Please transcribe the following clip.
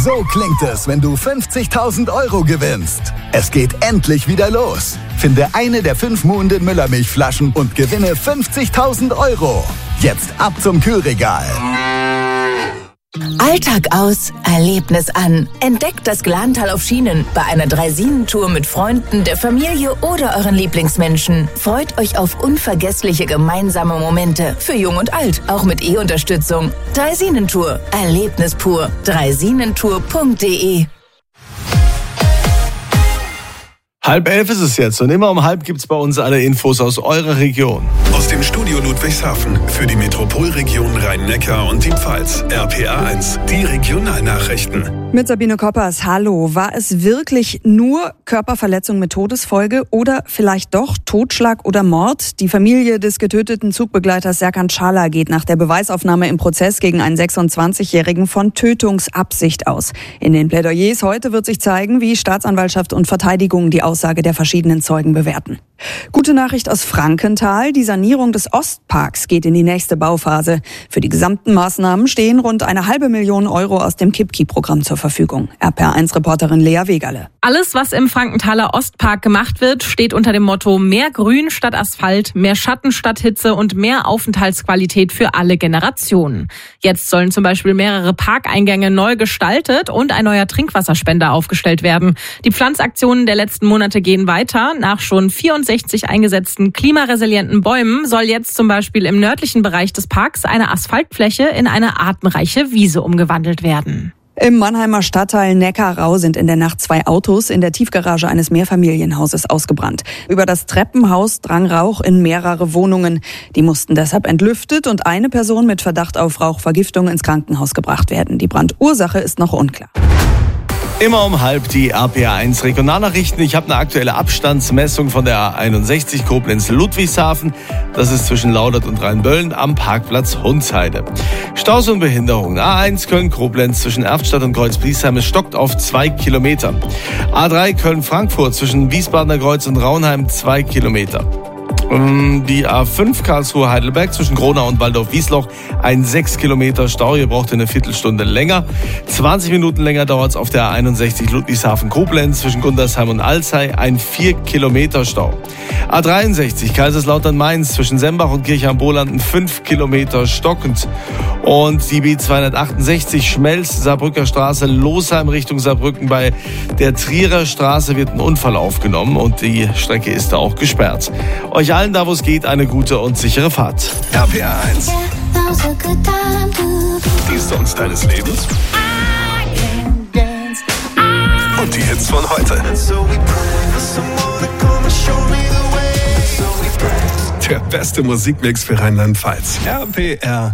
So klingt es, wenn du 50.000 Euro gewinnst. Es geht endlich wieder los. Finde eine der 5 Muhnden Müllermilchflaschen und gewinne 50.000 Euro. Jetzt ab zum Kühlregal. Alltag aus, Erlebnis an. Entdeckt das Glantal auf Schienen bei einer Draisinen-Tour mit Freunden, der Familie oder euren Lieblingsmenschen. Freut euch auf unvergessliche gemeinsame Momente. Für Jung und Alt, auch mit E-Unterstützung. Draisinen-Tour. Erlebnis pur. Draisinentour.de 10:30 ist es jetzt und immer um 10:30 gibt's bei uns alle Infos aus eurer Region. Aus dem Studio Ludwigshafen für die Metropolregion Rhein-Neckar und die Pfalz. RPA 1, die Regionalnachrichten. Mit Sabine Koppers, hallo. War es wirklich nur Körperverletzung mit Todesfolge oder vielleicht doch Totschlag oder Mord? Die Familie des getöteten Zugbegleiters Serkan Çağlar geht nach der Beweisaufnahme im Prozess gegen einen 26-Jährigen von Tötungsabsicht aus. In den Plädoyers heute wird sich zeigen, wie Staatsanwaltschaft und Verteidigung die Aussage der verschiedenen Zeugen bewerten. Gute Nachricht aus Frankenthal. Die Sanierung des Ostparks geht in die nächste Bauphase. Für die gesamten Maßnahmen stehen rund 1,5 Million Euro aus dem KIPKI-Programm zur Verfügung. RPA1-Reporterin Lea Wegerle. Alles, was im Frankenthaler Ostpark gemacht wird, steht unter dem Motto mehr Grün statt Asphalt, mehr Schatten statt Hitze und mehr Aufenthaltsqualität für alle Generationen. Jetzt sollen zum Beispiel mehrere Parkeingänge neu gestaltet und ein neuer Trinkwasserspender aufgestellt werden. Die Pflanzaktionen der letzten Monate gehen weiter. Nach schon 64 eingesetzten klimaresilienten Bäumen soll jetzt zum Beispiel im nördlichen Bereich des Parks eine Asphaltfläche in eine artenreiche Wiese umgewandelt werden. Im Mannheimer Stadtteil Neckarau sind in der Nacht 2 Autos in der Tiefgarage eines Mehrfamilienhauses ausgebrannt. Über das Treppenhaus drang Rauch in mehrere Wohnungen. Die mussten deshalb entlüftet und eine Person mit Verdacht auf Rauchvergiftung ins Krankenhaus gebracht werden. Die Brandursache ist noch unklar. Immer um 10:30 die RPA1 Regionalnachrichten. Ich habe eine aktuelle Abstandsmessung von der A61 Koblenz-Ludwigshafen. Das ist zwischen Laudert und Rheinböllen am Parkplatz Hundsheide. Staus und Behinderung. A1 Köln-Koblenz zwischen Erftstadt und Kreuz-Bliesheim. Es stockt auf 2 Kilometer. A3 Köln-Frankfurt zwischen Wiesbadener Kreuz und Raunheim 2 Kilometer. Die A5 Karlsruhe-Heidelberg zwischen Gronau und Waldorf-Wiesloch ein 6 Kilometer Stau. Ihr braucht eine Viertelstunde länger. 20 Minuten länger dauert es auf der A61 Ludwigshafen-Koblenz zwischen Gundersheim und Alzey ein 4 Kilometer Stau. A63 Kaiserslautern-Mainz zwischen Sembach und Kirche am Boland ein 5 Kilometer stockend. Und die B268 Schmelz-Saarbrücker Straße Losheim Richtung Saarbrücken bei der Trierer Straße wird ein Unfall aufgenommen und die Strecke ist da auch gesperrt. Euch allen da, wo es geht, eine gute und sichere Fahrt. RPA 1. Die Songs deines Lebens. Und die Hits von heute. Der beste Musikmix für Rheinland-Pfalz. RPR